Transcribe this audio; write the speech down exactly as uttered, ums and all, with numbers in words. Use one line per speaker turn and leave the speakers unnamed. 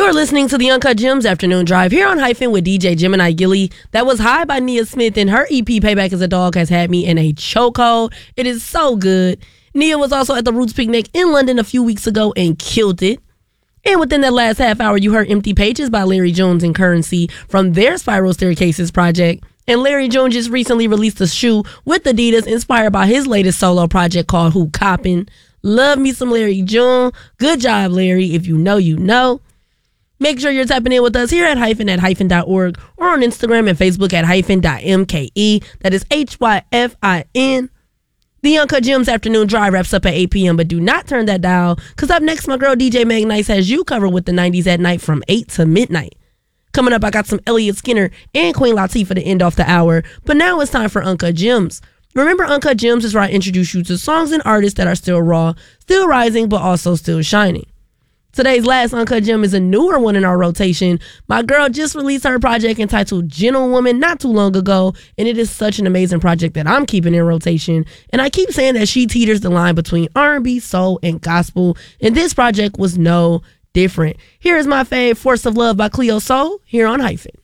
You're listening to the Uncut Gems Afternoon Drive here on Hyphen with D J Gemini Gilly. That was High by Nia Smith, and her E P Payback as a Dog has had me in a chokehold. It is so good. Nia was also at the Roots Picnic in London a few weeks ago and killed it. And within that last half hour, you heard Empty Pages by Larry Jones and Currency from their Spiral Staircases project. And Larry Jones just recently released a shoe with Adidas inspired by his latest solo project called Who Coppin'. Love me some Larry Jones. Good job, Larry. If you know, you know. Make sure you're tapping in with us here at hyphen at hyphen dot org or on Instagram and Facebook at hyphen dot M K E. That is H Y F I N. The Uncut Gems Afternoon Drive wraps up at eight p.m., but do not turn that dial, because up next, my girl D J Meg Nice has you covered with the nineties at night from eight to midnight. Coming up, I got some Elliott Skinner and Queen Latifah to end off the hour, but now it's time for Uncut Gems. Remember, Uncut Gems is where I introduce you to songs and artists that are still raw, still rising, but also still shining. Today's last Uncut Gem is a newer one in our rotation. My girl just released her project entitled Gentlewoman not too long ago, and it is such an amazing project that I'm keeping in rotation. And I keep saying that she teeters the line between R and B, soul, and gospel, and this project was no different. Here is my fave, Force of Love by Cleo Soul, here on Hyphen.